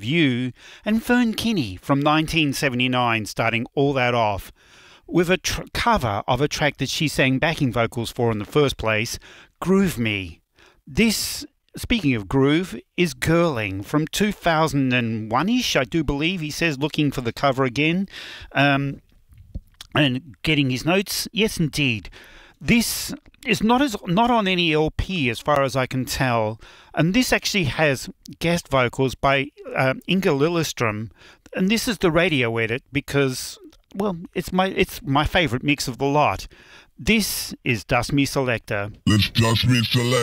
You, and Fern Kinney from 1979 starting all that off with a cover of a track that she sang backing vocals for in the first place, Groove Me. This, speaking of groove, is Girling from 2001-ish, I do believe. He says, looking for the cover again and getting his notes. Yes, indeed. This is not on any LP as far as I can tell, and this actually has guest vocals by Inga Lillestrøm, and this is the radio edit because, well, it's my favourite mix of the lot. This is Dust Me Selector. Let's Dust Me Selector.